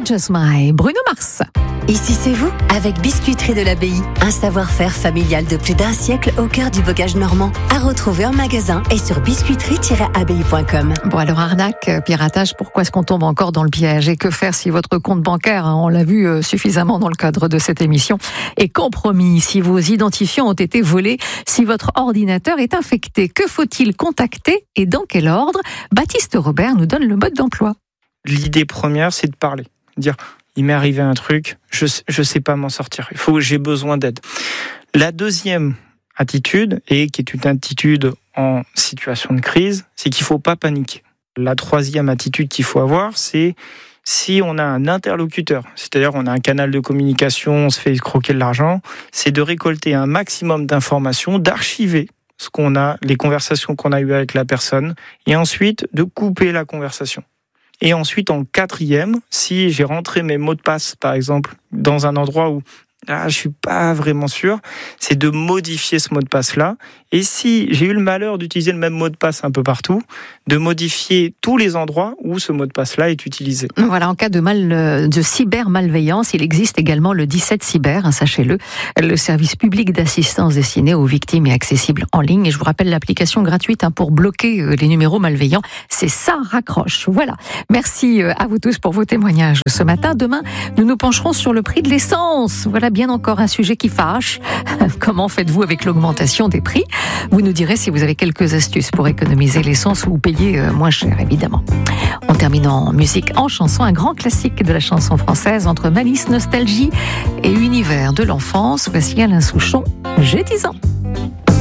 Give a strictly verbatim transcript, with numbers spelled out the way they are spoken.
Just My, Bruno Mars. Ici c'est vous, avec Biscuiterie de l'Abbaye. Un savoir-faire familial de plus d'un siècle au cœur du bocage normand. À retrouver en magasin et sur biscuiterie tiret abbaye point com. Bon alors arnaque, piratage, pourquoi est-ce qu'on tombe encore dans le piège? Et que faire si votre compte bancaire, hein, on l'a vu euh, suffisamment dans le cadre de cette émission, est compromis, si vos identifiants ont été volés, si votre ordinateur est infecté? Que faut-il contacter et dans quel ordre? Baptiste Robert nous donne le mode d'emploi. L'idée première, c'est de parler. Dire, il m'est arrivé un truc, je ne sais pas m'en sortir, il faut, j'ai besoin d'aide. La deuxième attitude, et qui est une attitude en situation de crise, c'est qu'il ne faut pas paniquer. La troisième attitude qu'il faut avoir, c'est si on a un interlocuteur, c'est-à-dire on a un canal de communication, on se fait escroquer de l'argent, c'est de récolter un maximum d'informations, d'archiver ce qu'on a, les conversations qu'on a eues avec la personne, et ensuite de couper la conversation. Et ensuite, en quatrième, si j'ai rentré mes mots de passe, par exemple, dans un endroit où ah, je suis pas vraiment sûr, c'est de modifier ce mot de passe-là. Et si j'ai eu le malheur d'utiliser le même mot de passe un peu partout, de modifier tous les endroits où ce mot de passe-là est utilisé. Voilà, en cas de mal, de cybermalveillance, il existe également le dix-sept cyber, hein, sachez-le, le service public d'assistance destiné aux victimes et accessible en ligne. Et je vous rappelle l'application gratuite hein, pour bloquer les numéros malveillants, c'est Ça Raccroche. Voilà. Merci à vous tous pour vos témoignages ce matin. Demain, nous nous pencherons sur le prix de l'essence. Voilà bien encore un sujet qui fâche. Comment faites-vous avec l'augmentation des prix? Vous nous direz si vous avez quelques astuces pour économiser l'essence ou payer moins cher, évidemment. On termine en musique, en chanson, un grand classique de la chanson française entre malice, nostalgie et univers de l'enfance. Voici Alain Souchon, j'ai dix ans.